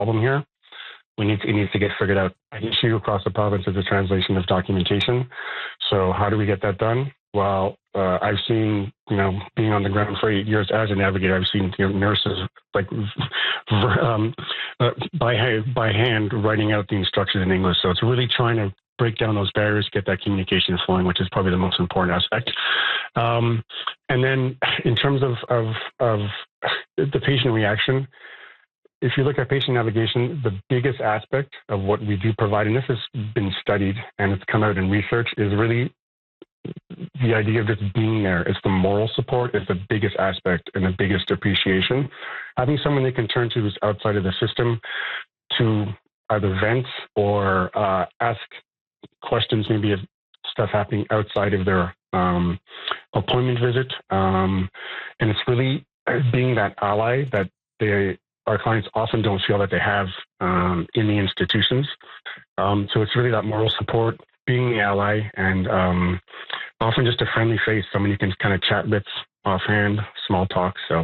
problem here. It needs to get figured out. An issue across the province is the translation of documentation. So how do we get that done? Well, I've seen, being on the ground for 8 years as a navigator, I've seen nurses by hand writing out the instructions in English. So it's really trying to break down those barriers, get that communication flowing, which is probably the most important aspect. And then in terms of the patient reaction, if you look at patient navigation, the biggest aspect of what we do provide, and this has been studied and it's come out in research, is really the idea of just being there. It's the moral support is the biggest aspect and the biggest appreciation. Having someone they can turn to who's outside of the system to either vent or ask questions, maybe of stuff happening outside of their appointment visit. And it's really being that ally that our clients often don't feel that they have in the institutions. So it's really that moral support, being the ally, and often just a friendly face, someone you can kind of chat with offhand, small talk. So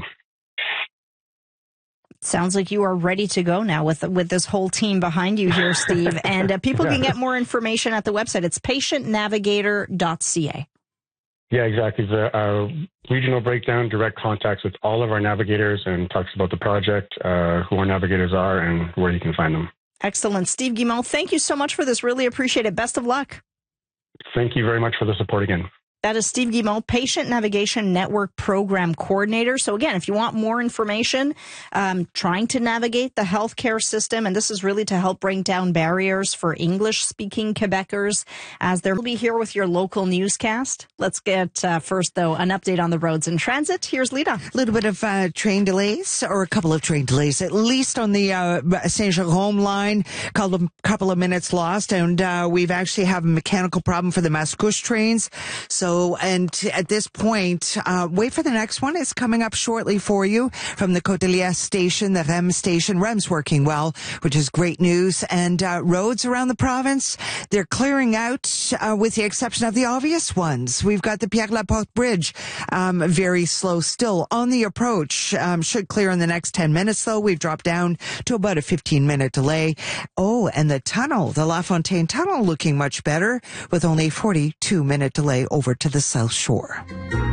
sounds like you are ready to go now with this whole team behind you here, Steve. And people can get more information at the website. It's patientnavigator.ca. Yeah, exactly. The regional breakdown, direct contacts with all of our navigators, and talks about the project, who our navigators are, and where you can find them. Excellent. Steve Guimont, thank you so much for this. Really appreciate it. Best of luck. Thank you very much for the support again. That is Steve Guimont, Patient Navigation Network Program Coordinator. So again, if you want more information, trying to navigate the healthcare system, and this is really to help bring down barriers for English-speaking Quebecers, as they'll be here with your local newscast. Let's get first, though, an update on the roads and transit. Here's Lita. A little bit of train delays, or a couple of train delays, at least on the Saint-Jérôme line. Couple of minutes lost, and we've actually have a mechanical problem for the Mascouche trains. So, and at this point, wait for the next one. It's coming up shortly for you from the Côte-de-Liesse station, the REM station. REM's working well, which is great news. And roads around the province, they're clearing out with the exception of the obvious ones. We've got the Pierre-Laporte Bridge, very slow still on the approach. Should clear in the next 10 minutes, though. We've dropped down to about a 15-minute delay. Oh, and the tunnel, the La Fontaine Tunnel, looking much better with only a 42-minute delay over to the South Shore.